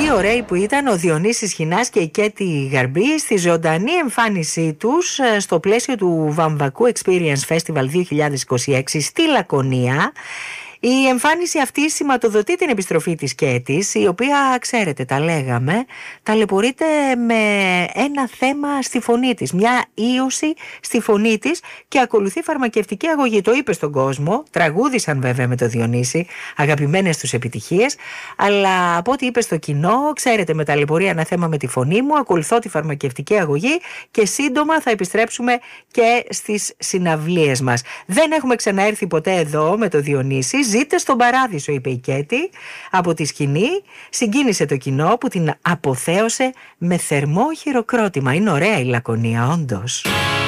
τι ωραίοι που ήταν ο Διονύσης Χινάς και η Κέτη Γαρμπή στη ζωντανή εμφάνισή τους στο πλαίσιο του Βαμβακού Experience Festival 2026 στη Λακωνία. Η εμφάνιση αυτή σηματοδοτεί την επιστροφή της Κέτης, η οποία, ξέρετε, τα λέγαμε, ταλαιπωρείται με ένα θέμα στη φωνή της, μια ίωση στη φωνή της και ακολουθεί φαρμακευτική αγωγή. Το είπε στον κόσμο, τραγούδισαν βέβαια με το Διονύση, αγαπημένες τους επιτυχίες, αλλά από ό,τι είπε στο κοινό, ξέρετε, με ταλαιπωρεί ένα θέμα με τη φωνή μου, ακολουθώ τη φαρμακευτική αγωγή και σύντομα θα επιστρέψουμε και στις συναυλίες μας. Δεν έχουμε ξαναέρθει ποτέ εδώ με το Διονύση. Ζείτε στον παράδεισο, είπε η Κέτη από τη σκηνή. Συγκίνησε το κοινό που την αποθέωσε με θερμό χειροκρότημα. Είναι ωραία η Λακωνία, όντως.